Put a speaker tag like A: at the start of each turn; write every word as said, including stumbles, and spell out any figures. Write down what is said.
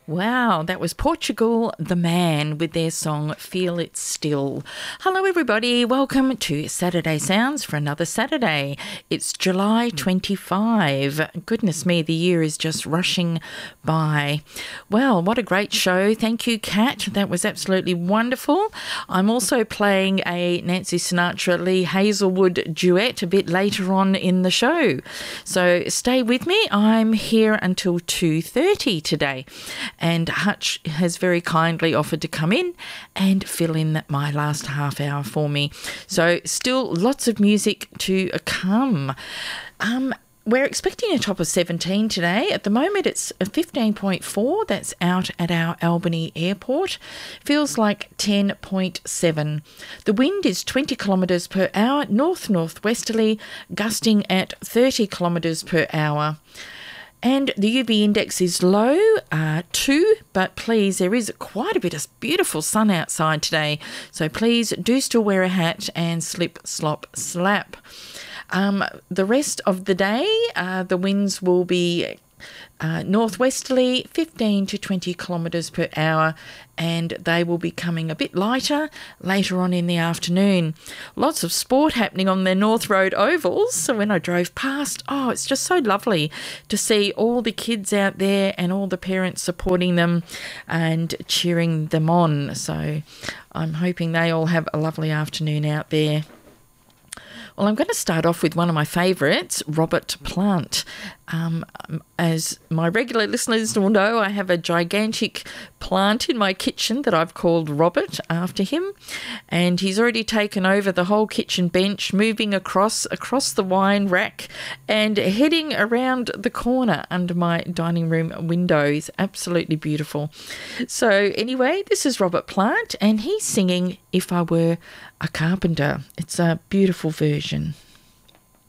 A: Wow, that was Portugal the Man with their song Feel It Still. Hello everybody, welcome to Saturday Sounds for another Saturday. It's July twenty-fifth. Goodness me, the year is just rushing by. Well, what a great show. Thank you, Kat. That was absolutely wonderful. I'm also playing a Nancy Sinatra Lee Hazelwood duet a bit later on in the show. So stay with me. I'm here until two thirty today. And Hutch has very kindly offered to come in and fill in my last half hour for me. So still lots of music to come. Um, we're expecting a top of seventeen today. At the moment, it's a fifteen point four. That's out at our Albany airport. Feels like ten point seven. The wind is twenty kilometres per hour, north-northwesterly, gusting at thirty kilometres per hour. And the U V index is low, uh, two, but please, there is quite a bit of beautiful sun outside today. So please do still wear a hat and slip, slop, slap. Um, the rest of the day, uh, the winds will be uh, northwesterly, fifteen to twenty kilometres per hour, and they will be coming a bit lighter later on in the afternoon. Lots of sport happening on the North Road ovals. So when I drove past, oh, it's just so lovely to see all the kids out there and all the parents supporting them and cheering them on. So I'm hoping they all have a lovely afternoon out there. Well, I'm going to start off with one of my favourites, Robert Plant. Um, as my regular listeners will know, I have a gigantic plant in my kitchen that I've called Robert after him, and he's already taken over the whole kitchen bench, moving across across the wine rack and heading around the corner under my dining room window. He's absolutely beautiful. So anyway, this is Robert Plant, and he's singing If I Were a Carpenter. It's a beautiful version.